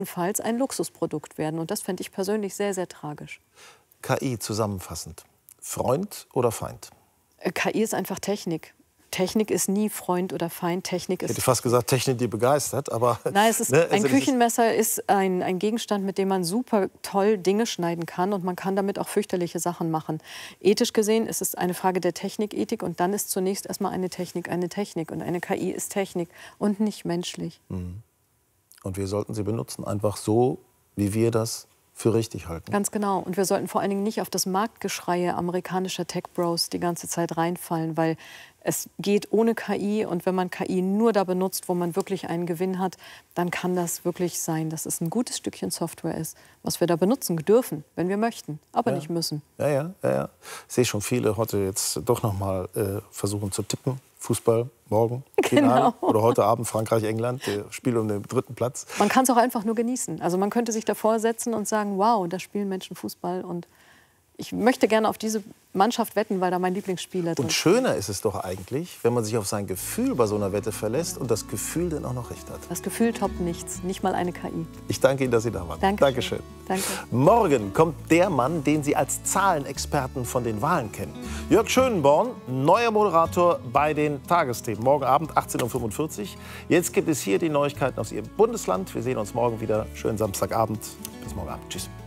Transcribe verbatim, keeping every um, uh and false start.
falls ein Luxusprodukt werden. Und das fände ich persönlich sehr, sehr tragisch. K I zusammenfassend. Freund oder Feind? K I ist einfach Technik. Technik ist nie Freund oder Feind. Technik ist. Ich hätte fast gesagt, Technik, die begeistert, aber. Nein, es ist, ne, ein also Küchenmesser ist ein, ein Gegenstand, mit dem man super toll Dinge schneiden kann und man kann damit auch fürchterliche Sachen machen. Ethisch gesehen ist es eine Frage der Technikethik und dann ist zunächst erstmal eine Technik eine Technik und eine K I ist Technik und nicht menschlich. Und wir sollten sie benutzen, einfach so, wie wir das für richtig halten. Ganz genau. Und wir sollten vor allen Dingen nicht auf das Marktgeschreie amerikanischer Tech-Bros die ganze Zeit reinfallen, weil es geht ohne K I. Und wenn man K I nur da benutzt, wo man wirklich einen Gewinn hat, dann kann das wirklich sein, dass es ein gutes Stückchen Software ist, was wir da benutzen dürfen, wenn wir möchten, aber ja. nicht müssen. Ja, ja, ja, ja. Ich sehe schon viele heute jetzt doch noch mal äh, versuchen zu tippen. Fußball morgen, Finale. Genau. Oder heute Abend Frankreich-England, der Spiel um den dritten Platz. Man kann es auch einfach nur genießen. Also man könnte sich davor setzen und sagen, wow, da spielen Menschen Fußball und ich möchte gerne auf diese Mannschaft wetten, weil da mein Lieblingsspieler drin ist. Und schöner ist es doch eigentlich, wenn man sich auf sein Gefühl bei so einer Wette verlässt und das Gefühl dann auch noch recht hat. Das Gefühl toppt nichts, nicht mal eine K I. Ich danke Ihnen, dass Sie da waren. Danke. Dankeschön. Danke. Morgen kommt der Mann, den Sie als Zahlenexperten von den Wahlen kennen. Jörg Schönborn, neuer Moderator bei den Tagesthemen. Morgen Abend achtzehn Uhr fünfundvierzig. Jetzt gibt es hier die Neuigkeiten aus Ihrem Bundesland. Wir sehen uns morgen wieder. Schönen Samstagabend. Bis morgen Abend. Tschüss.